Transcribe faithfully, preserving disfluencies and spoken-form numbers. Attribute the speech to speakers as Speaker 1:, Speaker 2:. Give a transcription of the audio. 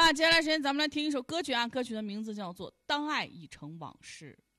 Speaker 1: 了，接下来时间咱们来听一首歌曲啊，歌曲的名字叫做《当爱已成往事》。